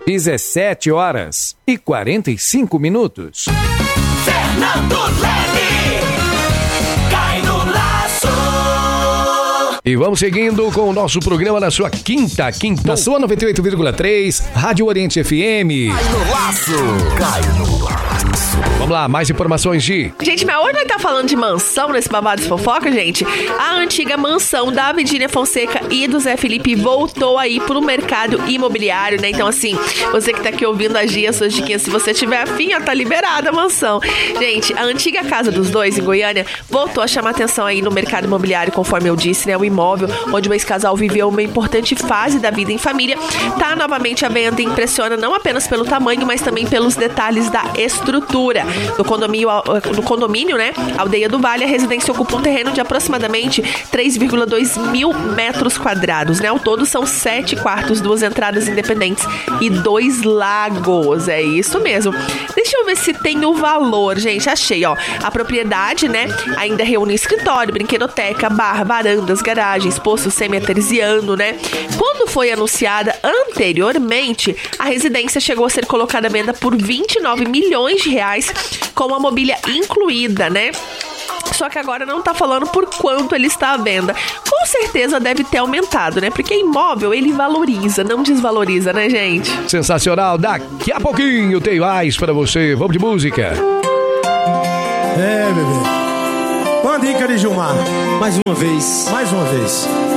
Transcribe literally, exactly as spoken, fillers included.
dezessete horas e quarenta e cinco minutos. Fernando Leme, cai no laço. E vamos seguindo com o nosso programa na sua quinta, quinta. Na sua noventa e oito vírgula três, Rádio Oriente F M. Cai no laço, cai no laço. Vamos lá, mais informações de... Gente, mas hoje nós tá falando de mansão nesse babado de fofoca, gente. A antiga mansão da Virgínia Fonseca e do Zé Felipe voltou aí pro mercado imobiliário, né? Então, assim, você que tá aqui ouvindo a Gia, suas diquinhas, se você tiver afim, ó, tá liberada a mansão. Gente, a antiga casa dos dois, em Goiânia, voltou a chamar atenção aí no mercado imobiliário, conforme eu disse, né? O imóvel onde o ex-casal viveu uma importante fase da vida em família, tá novamente à venda e impressiona não apenas pelo tamanho, mas também pelos detalhes da estrutura. No condomínio, no condomínio, né, Aldeia do Vale, a residência ocupa um terreno de aproximadamente três vírgula dois mil metros quadrados, né? Ao todo são sete quartos, duas entradas independentes e dois lagos. É isso mesmo. Deixa eu ver se tem o valor, gente. Achei, ó. A propriedade, né, ainda reúne escritório, brinquedoteca, bar, varandas, garagens, poço semi-artesiano, né? Quando foi anunciada anteriormente, a residência chegou a ser colocada à venda por vinte e nove milhões de reais, com a mobília incluída, né? Só que agora não tá falando por quanto ele está à venda. Com certeza deve ter aumentado, né? Porque imóvel, ele valoriza, não desvaloriza, né, gente? Sensacional. Daqui a pouquinho tem mais pra você. Vamos de música. É, bebê. Uma dica de Gilmar. Mais uma vez. Mais uma vez.